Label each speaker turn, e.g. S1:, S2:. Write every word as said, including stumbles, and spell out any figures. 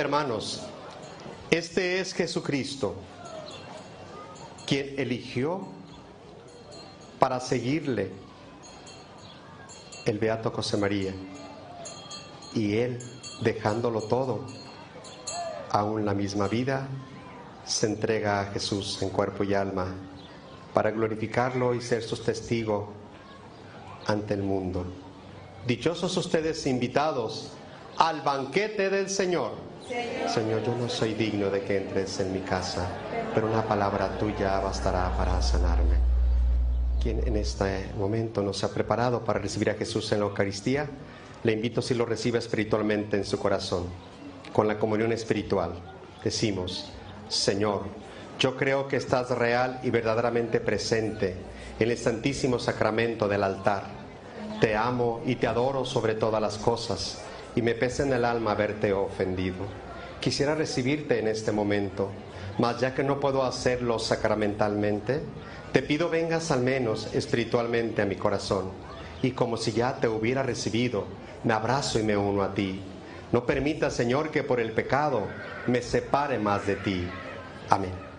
S1: Hermanos, este es Jesucristo, quien eligió para seguirle el beato José María, y él, dejándolo todo, aún la misma vida, se entrega a Jesús en cuerpo y alma para glorificarlo y ser sus testigos ante el mundo. Dichosos ustedes invitados al banquete del Señor. Señor. Señor, yo no soy digno de que entres en mi casa, pero una palabra tuya bastará para sanarme. Quien en este momento no se ha preparado para recibir a Jesús en la Eucaristía, le invito si lo recibe espiritualmente en su corazón, con la comunión espiritual. Decimos: Señor, yo creo que estás real y verdaderamente presente en el santísimo sacramento del altar. Te amo y te adoro sobre todas las cosas, y me pesa en el alma haberte ofendido. Quisiera recibirte en este momento, mas ya que no puedo hacerlo sacramentalmente, te pido vengas al menos espiritualmente a mi corazón, y como si ya te hubiera recibido, me abrazo y me uno a ti. No permita, Señor, que por el pecado me separe más de ti. Amén.